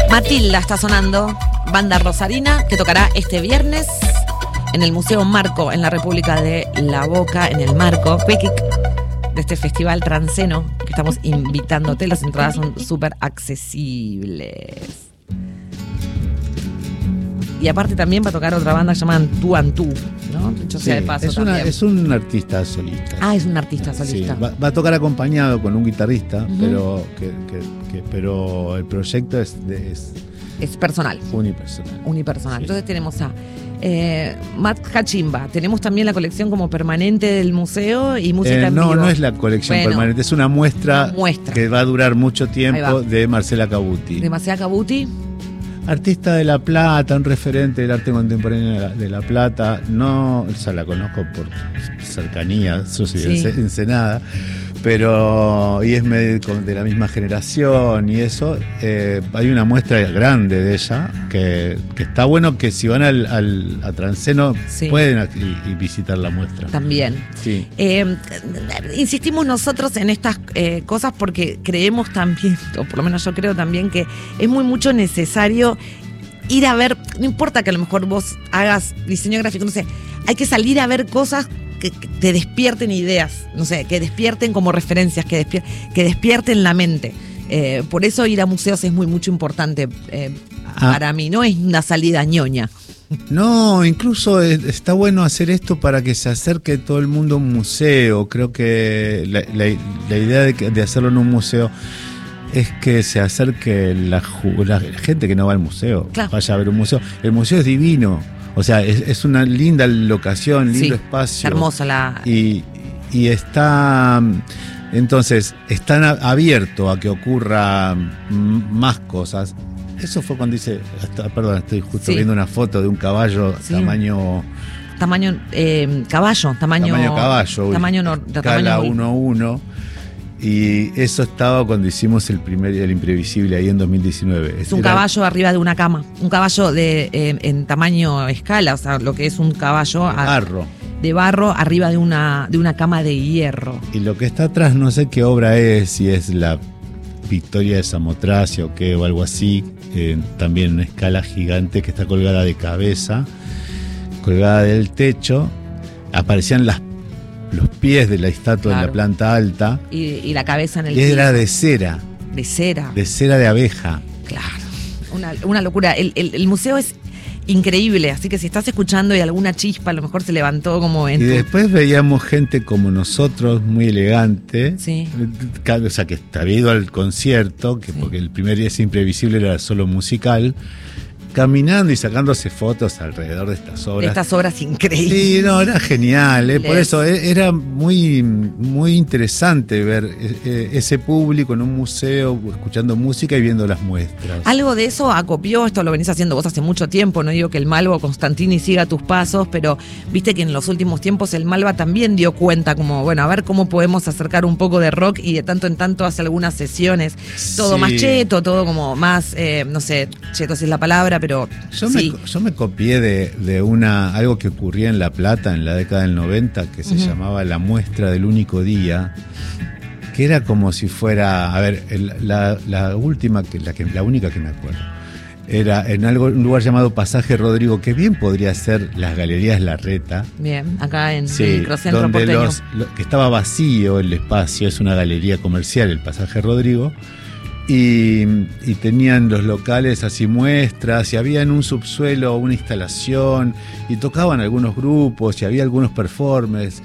Matilda está sonando, banda rosarina, que tocará este viernes en el Museo Marco, en la República de La Boca, en el Marco, Quiquic, de este festival transeno que estamos invitándote. Las entradas son súper accesibles. Y aparte también va a tocar otra banda que se llaman Tú and Tú, ¿no? Dicho sea de paso también. Es un artista solista. Ah, es un artista solista. Sí, va a tocar acompañado con un guitarrista, pero el proyecto es personal. Unipersonal. Sí. Entonces tenemos a Matt Cachimba. Tenemos también la colección como permanente del museo y música en vivo. No es la colección permanente, es una muestra que va a durar mucho tiempo de Marcela Cabuti. De Marcela Cabuti. Artista de La Plata, un referente del arte contemporáneo de La Plata. No, o sea, la conozco por cercanía, soy de Ensenada, pero y es de la misma generación y eso. Hay una muestra grande de ella que está bueno que si van a Transeno pueden y visitar la muestra. También. Sí. Insistimos nosotros en estas cosas porque creemos también, o por lo menos yo creo también, que es mucho necesario ir a ver, no importa que a lo mejor vos hagas diseño gráfico, no sé, hay que salir a ver cosas que te despierten ideas, no sé, que despierten como referencias, que despierten la mente. Por eso ir a museos es mucho importante para mí, no es una salida ñoña. No, incluso está bueno hacer esto para que se acerque todo el mundo a un museo. Creo que la idea de hacerlo en un museo es que se acerque la gente que no va al museo, vaya a ver un museo. El museo es divino, o sea, es una linda locación, lindo espacio. Hermosa y está, entonces, están abierto a que ocurra más cosas. Eso fue cuando dice, perdón, estoy justo viendo una foto de un caballo tamaño caballo, tamaño escala 1:1. Y eso estaba cuando hicimos el Imprevisible ahí en 2019. Es un caballo arriba de una cama, un caballo en tamaño escala, o sea, lo que es un caballo de barro arriba de una cama de hierro. Y lo que está atrás no sé qué obra es, si es la Victoria de Samotracia o algo así, también en una escala gigante que está colgada de cabeza, colgada del techo. Aparecían los pies de la estatua en la planta alta. Y la cabeza en el piso. Era de cera. De cera. De cera de abeja. Claro. Una locura. El museo es increíble, así que si estás escuchando y alguna chispa a lo mejor se levantó como en... Y después veíamos gente como nosotros, muy elegante. Sí. O sea, que había ido al concierto, porque el primer día es Imprevisible, era solo musical. Caminando y sacándose fotos alrededor de estas obras. Estas obras increíbles. Sí, no, era genial. Por eso era muy, muy interesante ver ese público en un museo, escuchando música y viendo las muestras. Algo de eso acopió, esto lo venís haciendo vos hace mucho tiempo, no digo que el Malva Constantini siga tus pasos, pero viste que en los últimos tiempos el Malva también dio cuenta, como, bueno, a ver cómo podemos acercar un poco de rock, y de tanto en tanto hace algunas sesiones, todo más cheto, todo como más, no sé, cheto si es la palabra, pero yo me copié de algo que ocurría en La Plata en la década del 90 que se llamaba La Muestra del Único Día, que era como si fuera, a ver, la única que me acuerdo era en un lugar llamado Pasaje Rodrigo, que bien podría ser las Galerías Larreta. Bien, acá en el microcentro donde porteño. Que estaba vacío el espacio, es una galería comercial, el Pasaje Rodrigo. Y tenían los locales así muestras, y había en un subsuelo una instalación, y tocaban algunos grupos, y había algunos performers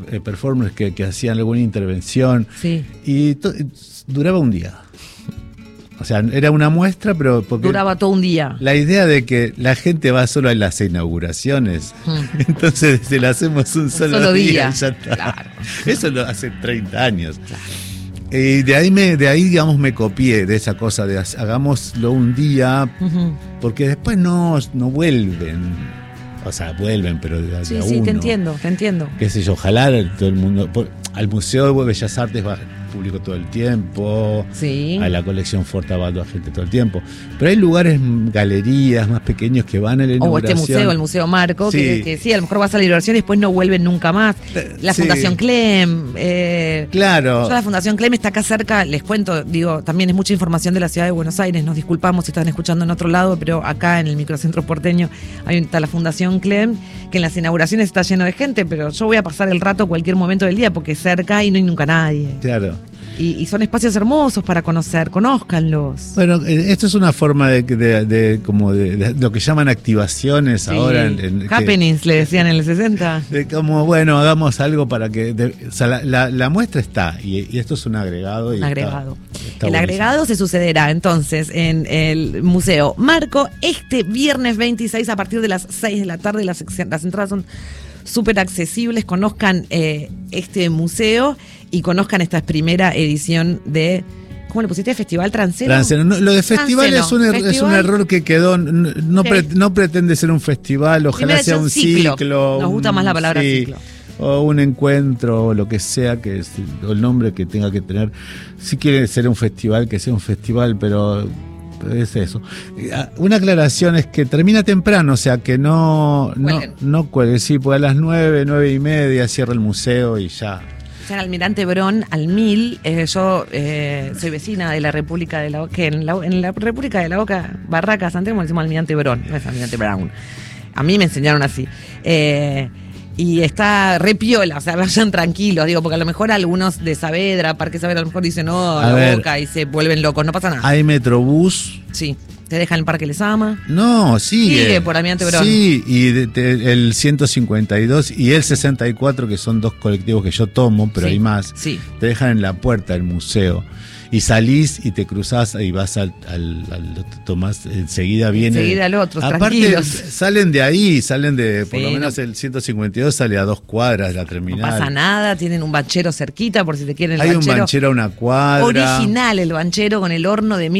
que hacían alguna intervención, y duraba un día. O sea, era una muestra, pero porque duraba todo un día. La idea de que la gente va solo a las inauguraciones, entonces se la hacemos un solo día. Ya está. Claro. Eso lo hace 30 años. Claro. Y de ahí, digamos, me copié de esa cosa de hagámoslo un día, porque después no vuelven. O sea, vuelven, pero de a uno. Sí, te entiendo. Qué sé yo, ojalá todo el mundo... Al Museo de Bellas Artes público todo el tiempo, Sí. a la colección Forta va a gente todo el tiempo. Pero hay lugares, galerías más pequeños que van a la inauguración. O este museo, el Museo Marco, Sí. que sí, a lo mejor vas a la inauguración y después no vuelven nunca más. La Sí. Fundación Clem. Claro. La Fundación Clem está acá cerca, les cuento, digo, también es mucha información de la ciudad de Buenos Aires, nos disculpamos si están escuchando en otro lado, pero acá en el microcentro porteño está la Fundación Clem, que en las inauguraciones está lleno de gente, pero yo voy a pasar el rato cualquier momento del día porque es cerca y no hay nunca nadie. Claro. Y son espacios hermosos para conocer, conózcanlos. Bueno, esto es una forma de lo que llaman activaciones Sí. ahora. Happenings, le decían en el 60. De como, bueno, hagamos algo para que... o sea, la muestra está, y esto es un agregado. Un agregado. Está El buenísimo. agregado se sucederá entonces en el Museo Marco este viernes 26 a partir de las 6 de la tarde. Las entradas son súper accesibles. Conozcan este museo y conozcan esta primera edición de... ¿Cómo le pusiste? ¿Festival Transeno? Transeno. No, lo de festival Transeno. es un error que quedó. No pretende ser un festival, ojalá Primero sea es un un ciclo. ciclo. Nos gusta más la palabra ciclo. O un encuentro, o lo que sea, o el nombre que tenga que tener. Si quiere ser un festival, que sea un festival, pero es eso. Una aclaración es que termina temprano, o sea que no cuelgue, sí, pues a las 9:30 cierra el museo y ya. En Almirante Brón, al 1000, yo soy vecina de la República de la Boca, que en la República de la Boca, Barraca, Santiago, le decimos Almirante Brón, no es Almirante Brown. A mí me enseñaron así. Y está re piola, o sea, vayan tranquilos, digo, porque a lo mejor algunos de Saavedra, Parque Saavedra, a lo mejor dicen, no, la Boca, y se vuelven locos, no pasa nada. Hay Metrobús. Sí, te dejan el Parque Lesama. No, sigue por Almirante Brón. Sí, y el 152 y el 64, que son dos colectivos que yo tomo, pero Sí, hay más, sí. te dejan en la puerta del museo. Y salís y te cruzás y vas tomás, enseguida viene. Enseguida al otro, aparte, tranquilos. salen de, por Sí, lo menos el 152 sale a 2 cuadras de la terminal. No pasa nada, tienen un banchero cerquita por si te quieren el Hay banchero. un banchero a una cuadra. Original el banchero con el horno de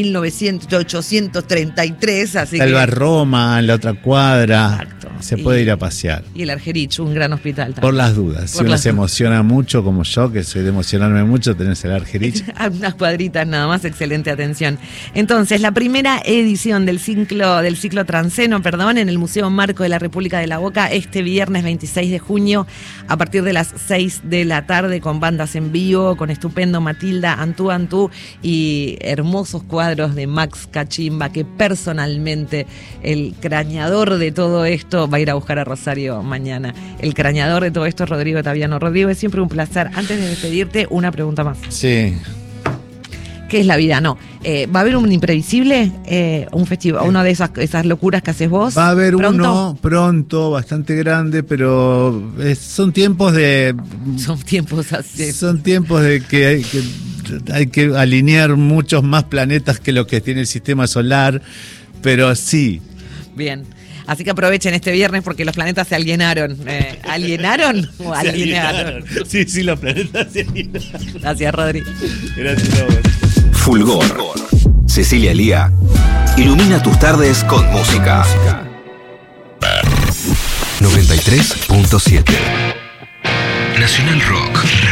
1833, así Está el que... Bar Roma en la otra cuadra. Exacto. Se puede ir a pasear. Y el Argerich, un gran hospital también. Por las dudas. Si uno se emociona mucho, como yo, que soy de emocionarme mucho, tenés el Argerich. A unas cuadritas nada más, excelente atención. Entonces, la primera edición del ciclo Transeno, en el Museo Marco de la República de la Boca, este viernes 26 de junio, a partir de las 6 de la tarde, con bandas en vivo, con estupendo Matilda Antú y hermosos cuadros de Max Cachimba, que personalmente, el crañador de todo esto, va a ir a buscar a Rosario mañana. El crañador de todo esto es Rodrigo Taviano. Rodrigo, es siempre un placer. Antes de despedirte, una pregunta más. Sí. ¿Qué es la vida? No. ¿Va a haber un imprevisible? ¿Un festival? ¿Una de esas locuras que haces vos? Va a haber ¿Pronto? uno pronto, bastante grande, pero son tiempos de... Son tiempos así. Son tiempos de que hay que alinear muchos más planetas que lo que tiene el sistema solar, pero sí. Bien. Así que aprovechen este viernes porque los planetas se alienaron. ¿Alienaron o alinearon? Sí, los planetas se alienaron. Gracias, Rodri. Gracias a vos. Fulgor. Cecilia Lía ilumina tus tardes con música. 93.7 Nacional Rock.